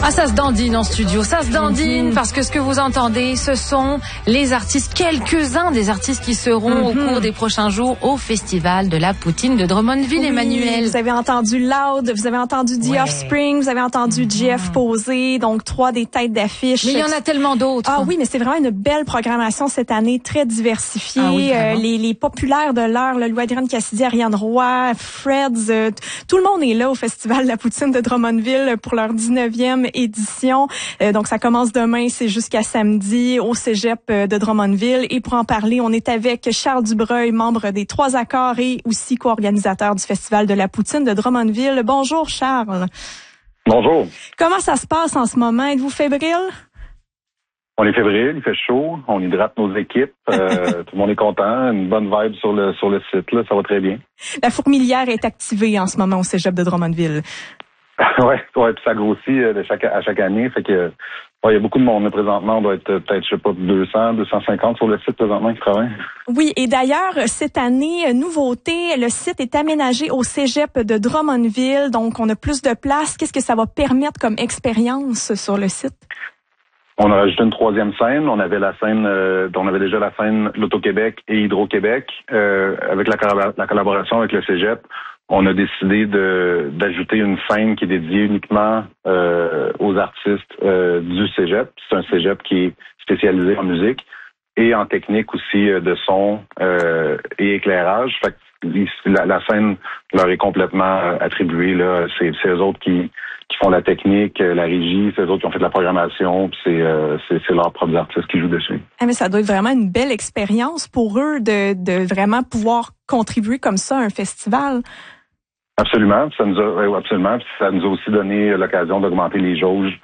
Ah, ça se dandine en studio, ça se dandine parce que ce que vous entendez, ce sont les artistes, quelques-uns des artistes qui seront au cours des prochains jours au Festival de la Poutine de Drummondville, oui, Emmanuel. Vous avez entendu Loud, vous avez entendu The Offspring, vous avez entendu Jeff Posé, donc 3 des têtes d'affiche. Mais il y en a tellement d'autres. Ah oui, mais c'est vraiment une belle programmation cette année, très diversifiée. Ah oui, les populaires de l'heure, Louis-Adrien Cassidy, Ariane Roy, Freds, tout le monde est là au Festival de la Poutine de Drummondville pour leur 19e édition. Donc ça commence demain, c'est jusqu'à samedi au Cégep de Drummondville. Et pour en parler, on est avec Charles Dubreuil, membre des 3 Accords et aussi co-organisateur du Festival de la Poutine de Drummondville. Bonjour Charles. Bonjour. Comment ça se passe en ce moment? Êtes-vous fébrile? On est fébrile, il fait chaud, on hydrate nos équipes, tout le monde est content, une bonne vibe sur le site, là, ça va très bien. La fourmilière est activée en ce moment au Cégep de Drummondville. ouais, puis ça grossit à chaque année, fait que il y a beaucoup de monde là, présentement, on doit être peut-être, je sais pas, 200, 250 sur le site présentement qui travaillent. Oui, et d'ailleurs, cette année, nouveauté, le site est aménagé au Cégep de Drummondville, donc on a plus de place. Qu'est-ce que ça va permettre comme expérience sur le site? On a rajouté une 3e scène. On avait la scène, on avait déjà la scène L'Auto-Québec et Hydro-Québec. Avec la collaboration avec le Cégep, on a décidé d'ajouter une scène qui est dédiée uniquement aux artistes du Cégep. C'est un Cégep qui est spécialisé en musique et en technique aussi de son et éclairage. Fait que la scène leur est complètement attribuée. Là, c'est eux autres qui font la technique, la régie, c'est eux autres qui ont fait la programmation, puis c'est leurs propres artistes qui jouent dessus. Ah, mais ça doit être vraiment une belle expérience pour eux de vraiment pouvoir contribuer comme ça à un festival. Absolument, absolument. Puis ça nous a aussi donné l'occasion d'augmenter les jauges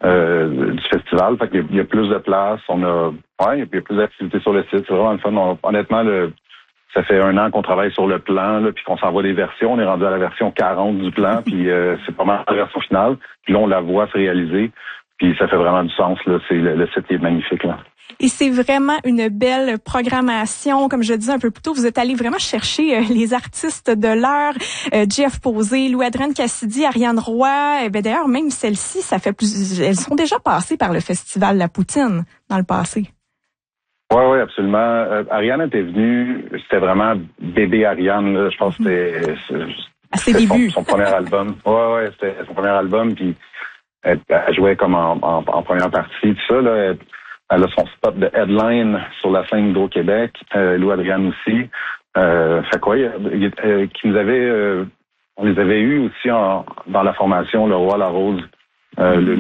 du festival. Fait qu'il y a plus de place, il y a plus d'activités sur le site. C'est vraiment le fun. Honnêtement, ça fait 1 an qu'on travaille sur le plan, là, puis qu'on s'envoie des versions. On est rendu à la version 40 du plan, puis c'est pas mal la version finale. Puis là, on la voit se réaliser, puis ça fait vraiment du sens. Là, le site est magnifique. Là. Et c'est vraiment une belle programmation. Comme je disais un peu plus tôt, vous êtes allé vraiment chercher les artistes de l'heure. Jeff Posé, Louis-Adrien Cassidy, Ariane Roy. D'ailleurs, même celles-ci, elles sont déjà passées par le Festival La Poutine dans le passé. Oui, absolument. Ariane était venue, c'était vraiment bébé Ariane, là. Je pense que c'était son premier album. Oui, c'était son premier album, puis elle jouait comme en première partie, tout ça, là. Elle a son spot de headline sur la scène Hydro-Québec, Louis-Adrien aussi. Fait quoi, on les avait eus aussi dans la formation Le Roi, la Rose,